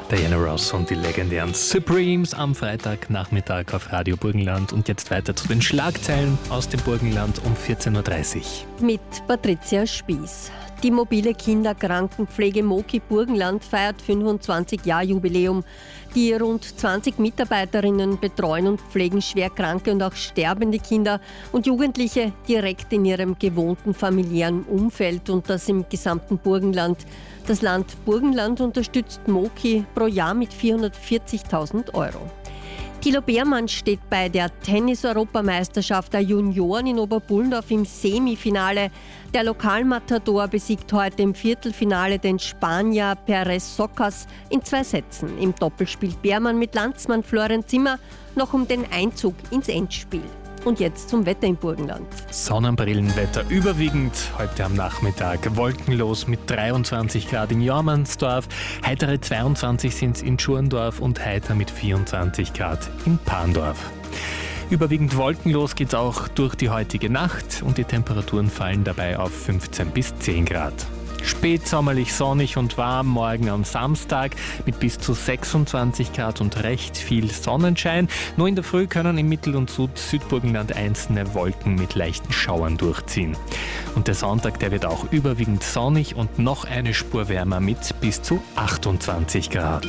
Diana Ross und die legendären Supremes am Freitagnachmittag auf Radio Burgenland. Und jetzt weiter zu den Schlagzeilen aus dem Burgenland um 14.30 Uhr. Mit Patricia Spieß. Die mobile Kinderkrankenpflege Moki Burgenland feiert 25-Jahr-Jubiläum. Die rund 20 Mitarbeiterinnen betreuen und pflegen schwer kranke und auch sterbende Kinder und Jugendliche direkt in ihrem gewohnten familiären Umfeld und das im gesamten Burgenland. Das Land Burgenland unterstützt Moki pro Jahr mit 440.000 Euro. Thilo Beermann steht bei der Tennis-Europameisterschaft der Junioren in Oberbullendorf im Semifinale. Der Lokalmatador besiegt heute im Viertelfinale den Spanier Perez Socas in 2 Sätzen. Im Doppel spielt Beermann mit Landsmann Florian Zimmer noch um den Einzug ins Endspiel. Und jetzt zum Wetter im Burgenland. Sonnenbrillenwetter überwiegend heute am Nachmittag. Wolkenlos mit 23 Grad in Jormansdorf. Heitere 22 sind es in Schurndorf und heiter mit 24 Grad in Parndorf. Überwiegend wolkenlos geht es auch durch die heutige Nacht und die Temperaturen fallen dabei auf 15 bis 10 Grad. Spätsommerlich sonnig und warm morgen am Samstag mit bis zu 26 Grad und recht viel Sonnenschein. Nur in der Früh können im Mittel- und Südburgenland einzelne Wolken mit leichten Schauern durchziehen. Und der Sonntag, der wird auch überwiegend sonnig und noch eine Spur wärmer mit bis zu 28 Grad.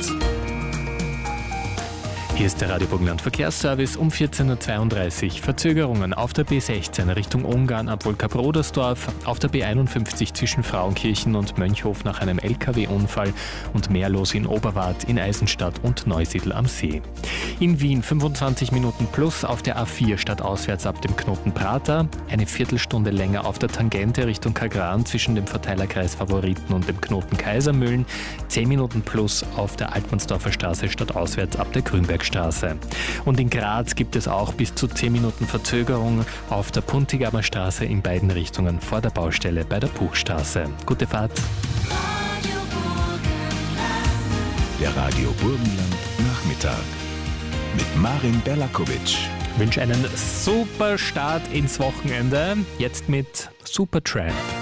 Hier ist der Radio Burgenland Verkehrsservice um 14.32 Uhr. Verzögerungen auf der B16 Richtung Ungarn ab Wolkabrodersdorf, auf der B51 zwischen Frauenkirchen und Mönchhof nach einem LKW-Unfall und mehr los in Oberwart, in Eisenstadt und Neusiedl am See. In Wien 25 Minuten plus auf der A4 stadtauswärts ab dem Knoten Prater, eine Viertelstunde länger auf der Tangente Richtung Kagran zwischen dem Verteilerkreis Favoriten und dem Knoten Kaisermühlen, 10 Minuten plus auf der Altmannsdorfer Straße stadtauswärts ab der Grünbergstraße. Und in Graz gibt es auch bis zu 10 Minuten Verzögerung auf der Puntigamer Straße in beiden Richtungen vor der Baustelle bei der Buchstraße. Gute Fahrt. Der Radio Burgenland Nachmittag mit Marin Berlakovic. Ich wünsche einen super Start ins Wochenende. Jetzt mit Supertramp.